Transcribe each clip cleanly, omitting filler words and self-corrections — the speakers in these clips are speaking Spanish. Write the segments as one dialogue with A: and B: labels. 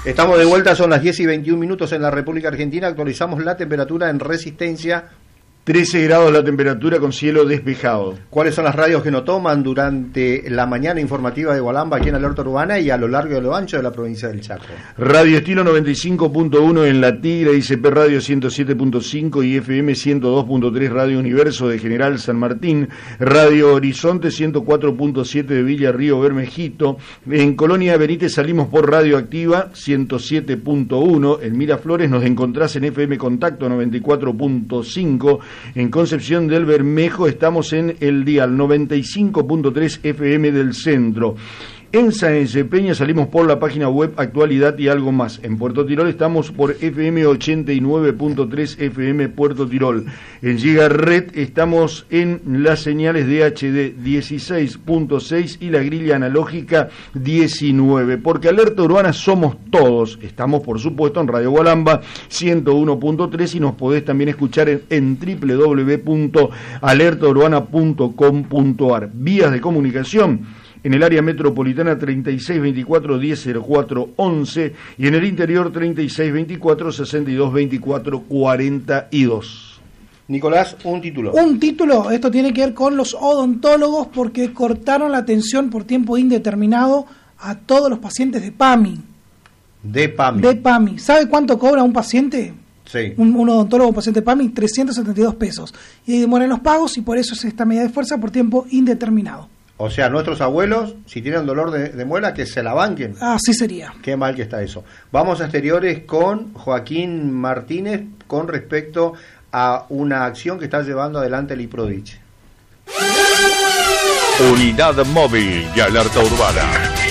A: Estamos de vuelta, son las 10:21 en la República Argentina. Actualizamos la temperatura en Resistencia.
B: 13 grados la temperatura con cielo despejado.
A: ¿Cuáles son las radios que nos toman durante la mañana informativa de Gualamba aquí en Alerta Urbana y a lo largo y a lo ancho de la provincia del Chaco?
B: Radio Estilo 95.1 en La Tigre, ICP Radio 107.5 y FM 102.3 Radio Universo de General San Martín, Radio Horizonte 104.7 de Villa Río Bermejito, en Colonia Benítez salimos por Radioactiva 107.1, en Miraflores nos encontrás en FM Contacto 94.5, en Concepción del Bermejo estamos en el dial 95.3 FM del Centro. En Sáenz Peña salimos por la página web Actualidad y Algo Más. En Puerto Tirol estamos por FM 89.3 FM Puerto Tirol. En Gigaret estamos en las señales de HD 16.6 y la grilla analógica 19. Porque Alerta Urbana somos todos. Estamos, por supuesto, en Radio Gualamba 101.3 y nos podés también escuchar en www.alertaurbana.com.ar. Vías de comunicación. En el área metropolitana 3624-1004-11 y en el interior 3624-6224-42.
A: Nicolás, un título.
C: Un título, esto tiene que ver con los odontólogos porque cortaron la atención por tiempo indeterminado a todos los pacientes de PAMI.
A: De PAMI.
C: De PAMI. ¿Sabe cuánto cobra un paciente?
A: Sí.
C: Un odontólogo, un paciente de PAMI, 372 pesos. Y demoran los pagos y por eso es esta medida de fuerza por tiempo indeterminado.
A: O sea, nuestros abuelos, si tienen dolor de muela, que se la banquen.
C: Así sería.
A: Qué mal que está eso. Vamos a exteriores con Joaquín Martínez con respecto a una acción que está llevando adelante el IPRODICH.
D: Unidad móvil de Alerta Urbana.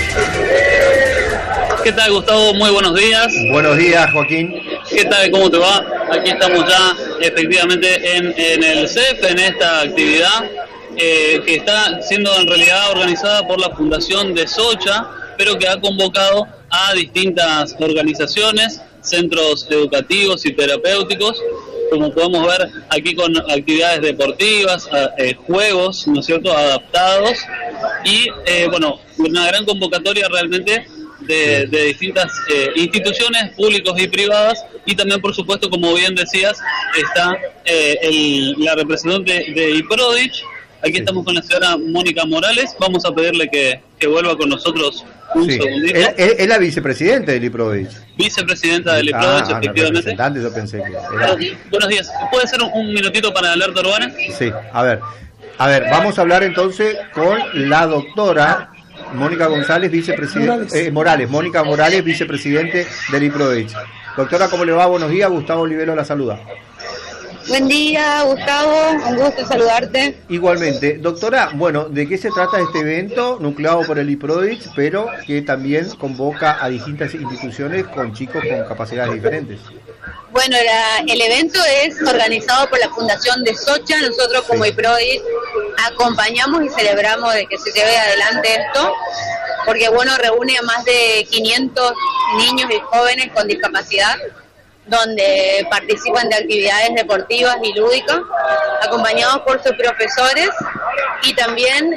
E: ¿Qué tal, Gustavo? Muy buenos días.
A: Buenos días, Joaquín.
E: ¿Qué tal? ¿Cómo te va? Aquí estamos ya efectivamente en el CEF, en esta actividad que está siendo en realidad organizada por la Fundación de Socha, pero que ha convocado a distintas organizaciones, centros educativos y terapéuticos, como podemos ver aquí con actividades deportivas, juegos, ¿no es cierto?, adaptados, y bueno, una gran convocatoria realmente de distintas instituciones públicas y privadas, y también, por supuesto, como bien decías, está la representante de IPRODICH. Aquí estamos con la señora Mónica Morales. Vamos a pedirle que vuelva con nosotros un segundito.
A: Es la vicepresidenta del IPRODICH.
E: Vicepresidenta del IPRODICH, efectivamente.
A: Yo pensé que era...
E: Buenos días. ¿Puede ser un minutito para Alerta Urbana?
A: Sí, a ver, vamos a hablar entonces con la doctora Mónica González, vicepresidente... Mónica Morales, vicepresidente del IPRODICH. Doctora, ¿cómo le va? Buenos días. Gustavo Olivero la saluda.
F: Buen día, Gustavo, un gusto saludarte.
A: Igualmente. Doctora, bueno, ¿de qué se trata este evento nucleado por el IPRODICH, pero que también convoca a distintas instituciones con chicos con capacidades diferentes?
F: Bueno, el evento es organizado por la Fundación de Socha. Nosotros como IPRODICH acompañamos y celebramos de que se lleve adelante esto, porque bueno, reúne a más de 500 niños y jóvenes con discapacidad, donde participan de actividades deportivas y lúdicas, acompañados por sus profesores y también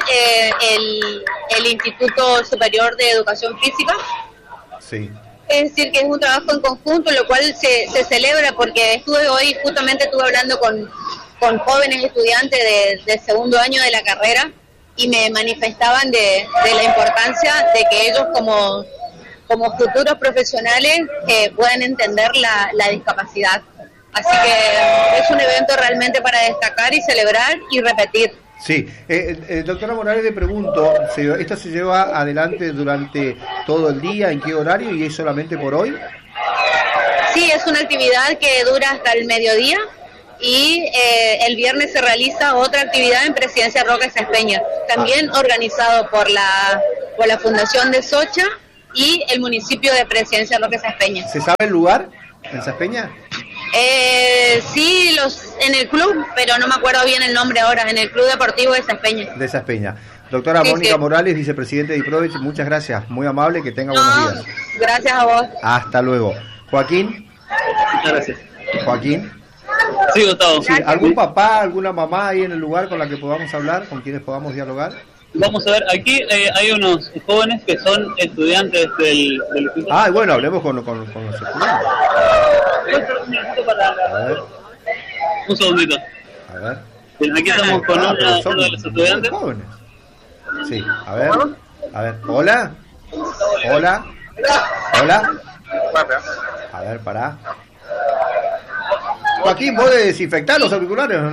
F: el Instituto Superior de Educación Física.
A: Sí.
F: Es decir, que es un trabajo en conjunto, lo cual se celebra porque estuve hablando con jóvenes estudiantes de segundo año de la carrera y me manifestaban de la importancia de que ellos como futuros profesionales puedan entender la discapacidad. Así que es un evento realmente para destacar y celebrar y repetir.
A: Sí, doctora Morales, le pregunto, ¿esto se lleva adelante durante todo el día? ¿En qué horario? ¿Y es solamente por hoy?
F: Sí, es una actividad que dura hasta el mediodía y el viernes se realiza otra actividad en Presidencia Roca y Saspeña, también organizado por la Fundación de Socha y el municipio de Presidencia Roca y Saspeña.
A: ¿Se sabe el lugar en Saspeña?
F: Sí, en el club, pero no me acuerdo bien el nombre ahora, en el Club Deportivo de Saspeña.
A: De Saspeña. Doctora Mónica Morales, vicepresidente de IPRODICH, muchas gracias, muy amable, que tenga buenos días.
F: Gracias a vos.
A: Hasta luego. Joaquín.
E: Muchas gracias.
A: Joaquín.
E: Sí, Gustavo.
A: Sí, ¿algún papá, alguna mamá ahí en el lugar con la que podamos hablar, con quienes podamos dialogar?
E: Vamos a ver, aquí hay unos jóvenes que son estudiantes del instituto.
A: Ah, bueno, hablemos con los estudiantes. A ver.
E: Un segundito.
A: A ver.
E: Bien, aquí estamos con uno de los estudiantes.
A: Jóvenes. Sí, a ver. Hola. Hola. Hola. A ver, pará. Joaquín, ¿vos de desinfectar los auriculares o no?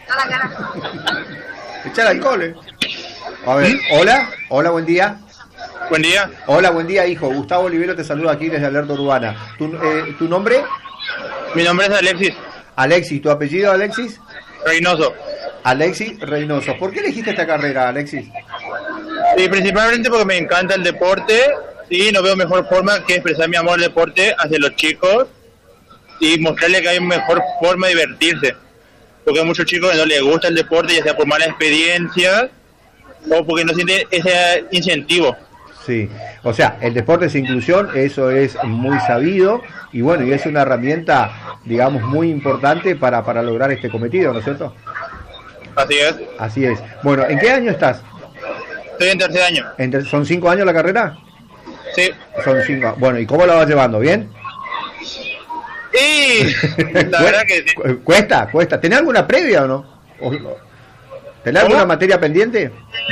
A: Echar alcohol, A ver, hola. Hola, buen día.
G: Buen día.
A: Hola, buen día, hijo. Gustavo Olivero te saluda aquí desde Alerta Urbana. ¿Tu nombre?
G: Mi nombre es Alexis.
A: Alexis, ¿tu apellido, Alexis?
G: Reynoso.
A: Alexis Reynoso. ¿Por qué elegiste esta carrera, Alexis?
G: Y principalmente porque me encanta el deporte y no veo mejor forma que expresar mi amor al deporte hacia los chicos y mostrarles que hay una mejor forma de divertirse. Porque hay muchos chicos que no les gusta el deporte, ya sea por mala experiencia o porque no sienten ese incentivo.
A: Sí, o sea, el deporte es inclusión, eso es muy sabido y bueno, y es una herramienta, digamos, muy importante para lograr este cometido, ¿no es cierto?
G: Así es.
A: Así es. Bueno, ¿en qué año estás?
G: Estoy en tercer año.
A: ¿Son 5 años la carrera?
G: Sí.
A: Son 5. Bueno, ¿y cómo la vas llevando? ¿Bien?
G: Y la verdad que sí.
A: Cuesta. ¿Tenés alguna previa o no? ¿Tenés alguna materia pendiente?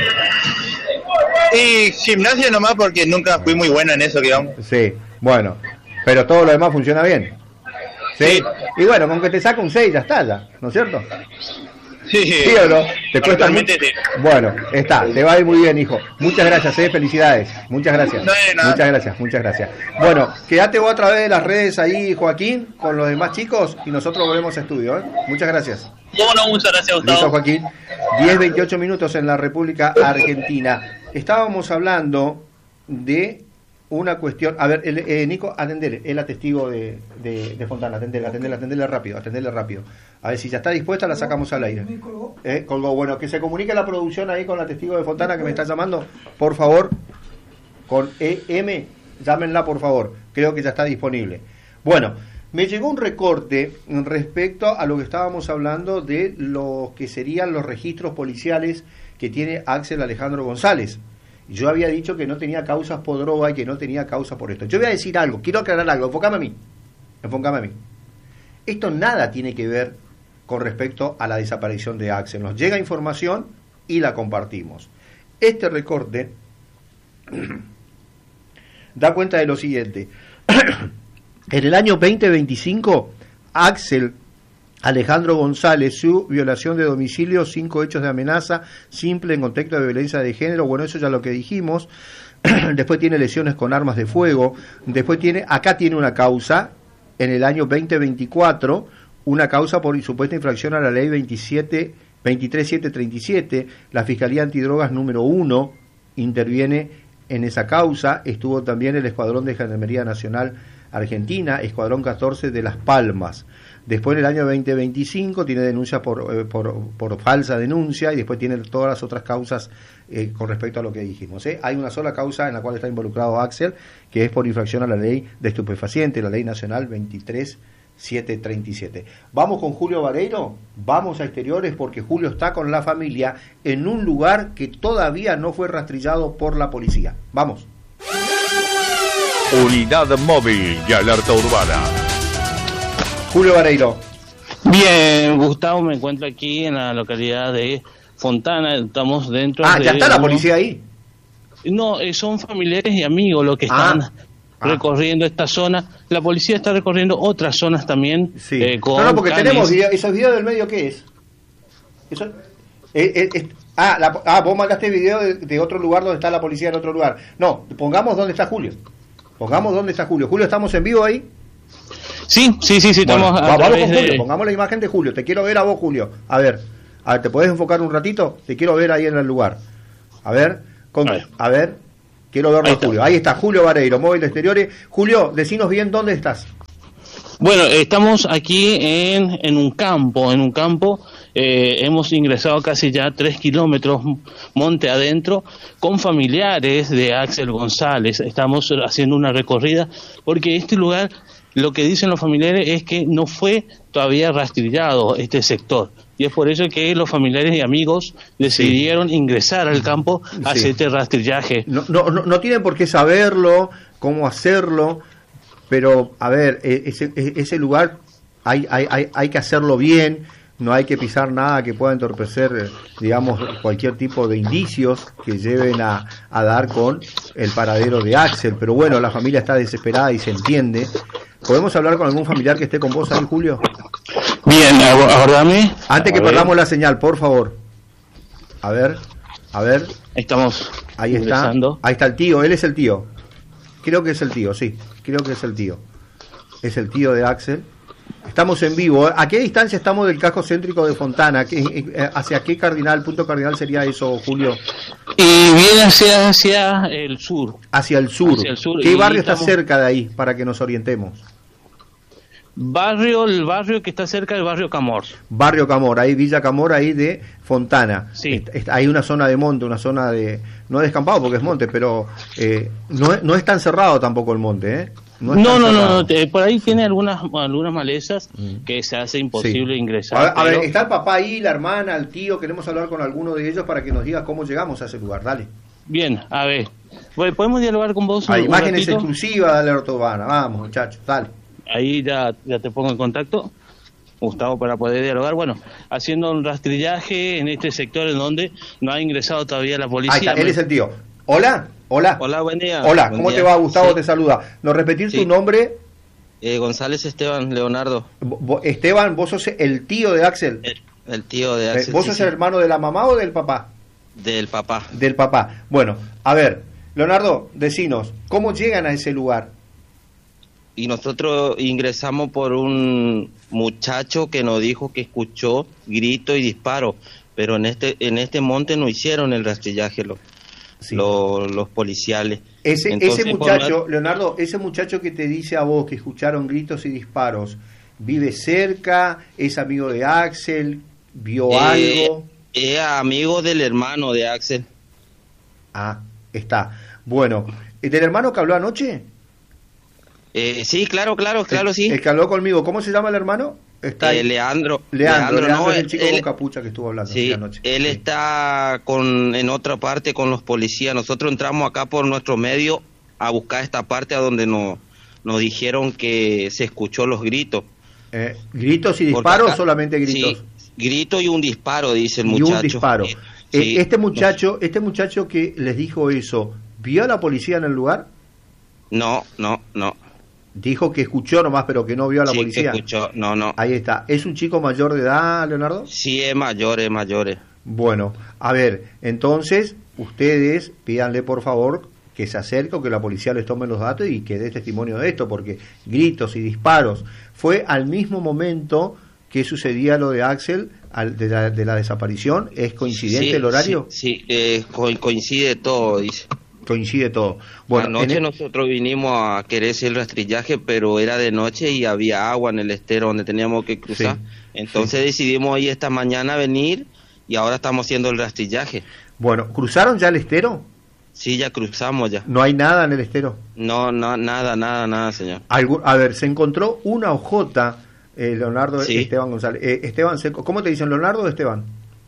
G: Y gimnasia nomás porque nunca fui muy bueno en eso, digamos.
A: Sí, bueno, pero todo lo demás funciona bien. ¿Sí? Y bueno, con que te saca un 6 ya está, ¿no es cierto?
G: Sí.
A: ¿Sí o no? ¿Te cuesta mucho?
G: Sí.
A: Bueno, te va a ir muy bien, hijo. Muchas gracias, felicidades. Muchas gracias.
G: No,
A: Muchas gracias. Bueno, quédate vos a través de las redes ahí, Joaquín, con los demás chicos y nosotros volvemos a estudio, ¿eh? Muchas gracias.
E: Bueno, muchas gracias, Gustavo.
A: Listo, Joaquín. 10:28 minutos en la República Argentina. Estábamos hablando de una cuestión. A ver, Nico, atendele, es la testigo de Fontana, atendele rápido. A ver si ya está dispuesta, la sacamos al aire. Colgó. Bueno, que se comunique la producción ahí con la testigo de Fontana que me está llamando, por favor, con EM, llámenla por favor, creo que ya está disponible. Bueno, me llegó un recorte respecto a lo que estábamos hablando de lo que serían los registros policiales que tiene Axel Alejandro González. Yo había dicho que no tenía causas por droga y que no tenía causa por esto. Yo voy a decir algo, quiero aclarar algo, enfócame a mí. Esto nada tiene que ver con respecto a la desaparición de Axel. Nos llega información y la compartimos. Este recorte da cuenta de lo siguiente. En el año 2025, Axel Alejandro González, su violación de domicilio, 5 hechos de amenaza simple en contexto de violencia de género, bueno, eso ya lo que dijimos. Después tiene lesiones con armas de fuego. Después acá tiene una causa, en el año 2024, una causa por supuesta infracción a la ley 23737. La Fiscalía Antidrogas número 1 interviene en esa causa. Estuvo también el Escuadrón de Gendarmería Nacional Argentina, Escuadrón 14 de Las Palmas. Después, en el año 2025, tiene denuncia por falsa denuncia y después tiene todas las otras causas con respecto a lo que dijimos. Hay una sola causa en la cual está involucrado Axel, que es por infracción a la ley de estupefacientes, la ley nacional 23737. Vamos con Julio Vareiro, vamos a exteriores porque Julio está con la familia en un lugar que todavía no fue rastrillado por la policía. Vamos.
D: Unidad móvil y alerta urbana.
A: Julio Vareiro.
H: Bien, Gustavo, me encuentro aquí en la localidad de Fontana, estamos dentro de...
A: ¿ya está la policía ahí?
H: No, son familiares y amigos los que están recorriendo esta zona. La policía está recorriendo otras zonas también.
A: Sí. No, porque tenemos esos videos del medio, ¿qué es? Eso... vos mandaste video de otro lugar donde está la policía en otro lugar. No, pongamos dónde está Julio. Julio, ¿estamos en vivo ahí?
H: Sí, estamos
A: bueno, vamos con Julio, pongamos la imagen de Julio. Te quiero ver a vos, Julio. A ver, ¿te podés enfocar un ratito? Te quiero ver ahí en el lugar. A ver, quiero verlo a Julio. Ahí está, Julio Vareiro, Móvil Exteriores. Julio, decinos bien dónde estás.
H: Bueno, estamos aquí en un campo, hemos ingresado casi ya 3 kilómetros monte adentro con familiares de Axel González. Estamos haciendo una recorrida porque este lugar lo que dicen los familiares es que no fue todavía rastrillado este sector. Y es por eso que los familiares y amigos decidieron ingresar al campo a hacer este rastrillaje.
A: No tienen por qué saberlo, cómo hacerlo, pero a ver, ese lugar hay que hacerlo bien, no hay que pisar nada que pueda entorpecer, digamos, cualquier tipo de indicios que lleven a dar con el paradero de Axel. Pero bueno, la familia está desesperada y se entiende. ¿Podemos hablar con algún familiar que esté con vos ahí, Julio?
H: Bien, abordame.
A: Antes que perdamos la señal, por favor. A ver.
H: Estamos
A: ahí
H: ingresando.
A: Ahí está el tío, él es el tío. Creo que es el tío, sí. Creo que es el tío. Es el tío de Axel. Estamos en vivo. ¿A qué distancia estamos del casco céntrico de Fontana? ¿Hacia qué punto cardinal sería eso, Julio?
H: Y viene hacia el sur.
A: Hacia el sur. ¿Qué barrio está cerca de ahí para que nos orientemos?
H: El barrio que está cerca del barrio Camor.
A: Barrio Camor, ahí Villa Camor, ahí de Fontana.
H: Sí.
A: Hay una zona de monte, una zona de... No de descampado porque es monte, pero no es tan cerrado tampoco el monte, ¿eh? No,
H: por ahí tiene algunas malezas que se hace imposible ingresar.
A: A ver, está el papá ahí, la hermana, el tío, queremos hablar con alguno de ellos para que nos diga cómo llegamos a ese lugar, dale.
H: Bien, a ver, ¿podemos dialogar con vos?
A: Hay imágenes exclusivas de la Ortobana, vamos muchachos, dale.
H: Ahí ya te pongo en contacto, Gustavo, para poder dialogar. Bueno, haciendo un rastrillaje en este sector en donde no ha ingresado todavía la policía.
A: Ahí está, él es el tío. Hola,
H: buen día.
A: Hola,
H: buen
A: ¿cómo
H: día.
A: te va? Gustavo te saluda. ¿Nos repetir tu nombre?
I: González Esteban Leonardo.
A: Esteban, ¿vos sos el tío de Axel?
I: El tío de Axel.
A: ¿Vos sos el hermano de la mamá o del papá?
I: Del papá.
A: Del papá. Bueno, a ver, Leonardo, decinos, ¿cómo llegan a ese lugar?
I: Y nosotros ingresamos por un muchacho que nos dijo que escuchó grito y disparo, pero en este monte no hicieron el rastrillaje los policiales.
A: Ese muchacho, Leonardo, ese muchacho que te dice a vos que escucharon gritos y disparos, ¿vive cerca? ¿Es amigo de Axel? ¿Vio algo?
I: Es amigo del hermano de Axel.
A: Ah, está. Bueno, ¿del hermano que habló anoche?
I: Sí, claro, sí.
A: El que habló conmigo, ¿cómo se llama el hermano? Está ahí.
I: Leandro
A: no, es el chico con capucha que estuvo hablando anoche.
I: Él está en otra parte con los policías. Nosotros entramos acá por nuestro medio a buscar esta parte a donde nos dijeron que se escuchó los gritos.
A: ¿Gritos y disparos o solamente gritos?
I: Sí, grito y un disparo, dice el muchacho.
A: Y un disparo.
I: Sí,
A: este muchacho que les dijo eso, ¿vio a la policía en el lugar?
I: No.
A: Dijo que escuchó nomás, pero que no vio a la policía.
I: Que escuchó, no.
A: Ahí está. ¿Es un chico mayor de edad, Leonardo?
I: Sí, es mayor.
A: Bueno, a ver, entonces, ustedes pídanle por favor que se acerque o que la policía les tome los datos y que dé testimonio de esto, porque gritos y disparos. ¿Fue al mismo momento que sucedía lo de Axel, de la desaparición? ¿Es coincidente el horario?
I: Sí, coincide todo, dice.
A: Coincide todo. Bueno,
I: anoche nosotros vinimos a querer hacer el rastrillaje, pero era de noche y había agua en el estero donde teníamos que cruzar. Entonces decidimos hoy esta mañana venir y ahora estamos haciendo el rastrillaje.
A: Bueno, ¿cruzaron ya el estero?
I: Sí, ya cruzamos ya.
A: ¿No hay nada en el estero?
I: No, nada, señor.
A: A ver, se encontró una hojota, Leonardo Esteban González. Esteban, ¿cómo te dicen, Leonardo o Esteban?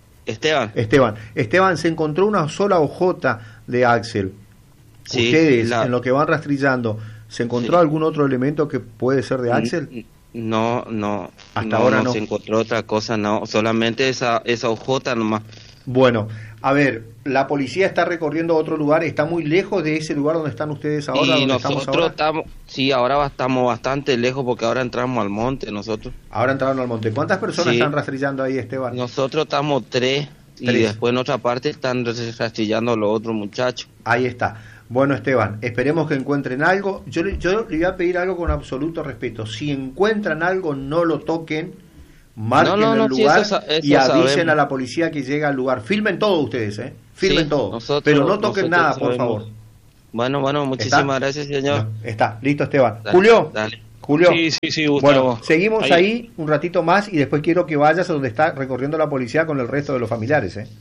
A: Esteban, se encontró una sola hojota de Axel.
I: Sí,
A: ustedes, en lo que van rastrillando, ¿se encontró algún otro elemento que puede ser de Axel?
I: No.
A: Hasta ahora no
I: se encontró otra cosa, no. Solamente esa hojota nomás.
A: Bueno, a ver, la policía está recorriendo otro lugar, ¿está muy lejos de ese lugar donde están ustedes ahora?
I: Y nosotros ahora estamos bastante lejos porque ahora entramos al monte nosotros.
A: Ahora entraron al monte. ¿Cuántas personas están rastrillando ahí, Esteban?
I: Nosotros estamos tres. Y después en otra parte están rastrillando los otros muchachos.
A: Ahí está. Bueno, Esteban, esperemos que encuentren algo. Yo le voy a pedir algo con absoluto respeto. Si encuentran algo, no lo toquen, marquen el lugar y avisen a la policía que llega al lugar. Filmen todo ustedes, filmen todo. Pero no toquen nada, por favor.
I: Bueno, muchísimas gracias, señor.
A: Está, listo, Esteban.
I: Dale,
A: Julio.
I: Dale.
A: Julio.
H: Sí, Gustavo.
A: Bueno, seguimos ahí un ratito más y después quiero que vayas a donde está recorriendo la policía con el resto de los familiares,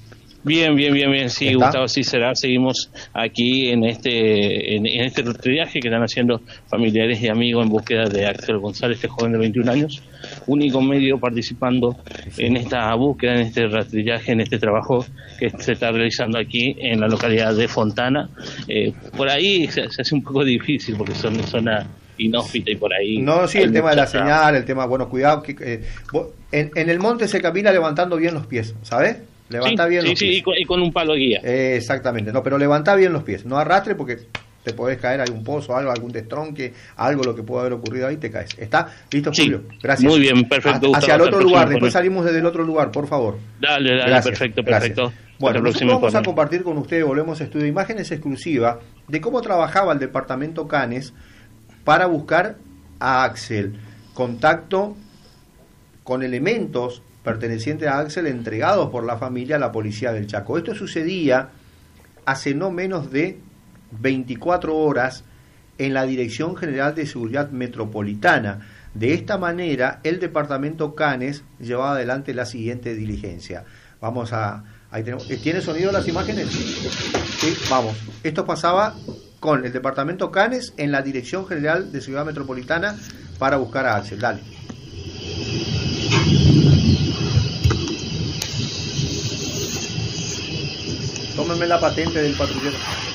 H: Bien, sí,
A: ¿Está?
H: Gustavo, sí será. Seguimos aquí en este rastrillaje que están haciendo familiares y amigos en búsqueda de Axel González, este joven de 21 años, único medio participando en esta búsqueda, en este rastrillaje, en este trabajo que se está realizando aquí en la localidad de Fontana. Por ahí se hace un poco difícil porque son zona inhóspita y por ahí...
A: No, sí, el tema de la señal, el tema, bueno, cuidado, que en el monte se camina levantando bien los pies, ¿sabes? Levanta bien los pies.
H: Y con un palo guía.
A: Exactamente, no, pero levanta bien los pies, no arrastre porque te podés caer, hay un pozo, algún destronque, algo lo que puede haber ocurrido ahí, te caes. ¿Está? ¿Listo, Julio?
H: Sí,
A: gracias.
H: muy bien, perfecto.
A: Hacia el otro lugar, después salimos desde el otro lugar, por favor.
H: Dale,
A: Gracias,
H: perfecto.
A: gracias. Bueno, nosotros vamos a compartir con ustedes, volvemos a estudio, imágenes exclusivas de cómo trabajaba el departamento Canes para buscar a Axel. Contacto con elementos pertenecientes a Axel entregados por la familia a la policía del Chaco. Esto sucedía hace no menos de 24 horas en la Dirección General de Seguridad Metropolitana. De esta manera, el departamento Canes llevaba adelante la siguiente diligencia. Vamos a... Ahí tenemos, ¿tiene sonido las imágenes? Sí, vamos. Esto pasaba con el departamento Canes en la Dirección General de Seguridad Metropolitana para buscar a Axel. Dale. Tómenme la patente del patrullero.